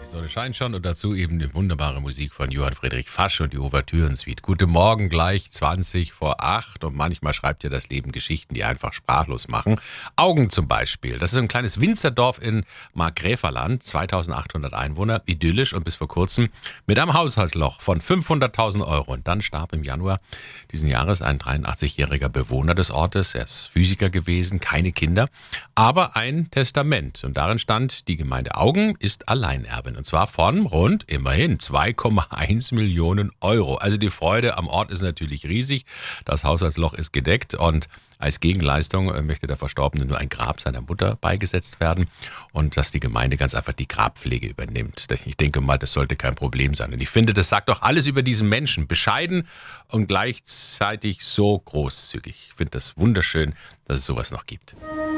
Die Sonne scheint schon und dazu eben die wunderbare Musik von Johann Friedrich Fasch und die Ouvertüren-Suite. Guten Morgen, gleich 20 vor 8 und manchmal schreibt ja das Leben Geschichten, die einfach sprachlos machen. Augen zum Beispiel. Das ist ein kleines Winzerdorf in Markgräferland, 2800 Einwohner, idyllisch und bis vor kurzem mit einem Haushaltsloch von 500.000 Euro. Und dann starb im Januar diesen Jahres ein 83-jähriger Bewohner des Ortes. Er ist Physiker gewesen, keine Kinder, aber ein Testament. Und darin stand, die Gemeinde Augen ist Alleinerbin. Und zwar von rund immerhin 2,1 Millionen Euro. Also die Freude am Ort ist natürlich riesig. Das Haushaltsloch ist gedeckt und als Gegenleistung möchte der Verstorbene nur ein Grab seiner Mutter beigesetzt werden und dass die Gemeinde ganz einfach die Grabpflege übernimmt. Ich denke mal, das sollte kein Problem sein. Und ich finde, das sagt doch alles über diesen Menschen. Bescheiden und gleichzeitig so großzügig. Ich finde das wunderschön, dass es sowas noch gibt.